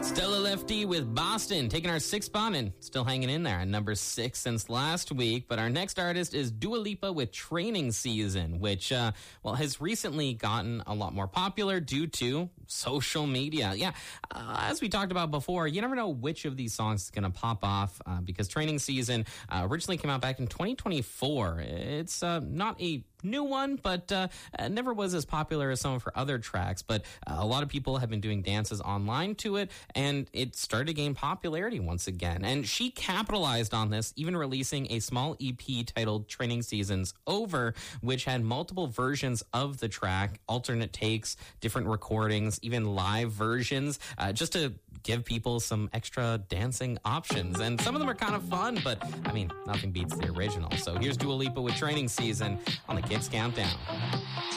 Stella Lefty with Boston, taking our 6th spot and still hanging in there at number 6 since last week. But our next artist is Dua Lipa with Training Season, which, has recently gotten a lot more popular due to social media. Yeah, as we talked about before, you never know which of these songs is going to pop off because Training Season originally came out back in 2024. It's not a new one, but never was as popular as some of her other tracks. But a lot of people have been doing dances online to it, and it started to gain popularity once again. And she capitalized on this, even releasing a small EP titled Training Seasons Over, which had multiple versions of the track, alternate takes, different recordings, even live versions, just to give people some extra dancing options. And some of them are kind of fun, but I mean, nothing beats the original. So here's Dua Lipa with Training Season on the Kids Countdown.